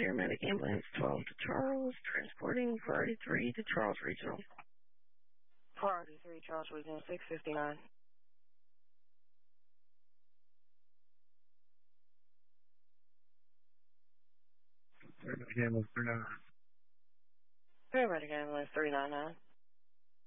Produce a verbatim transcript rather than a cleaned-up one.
Paramedic Ambulance twelve to Charles, transporting Priority three to Charles Regional. Priority three, Charles Regional, six fifty-nine. Paramedic Ambulance three ninety-nine. Paramedic Ambulance three ninety-nine.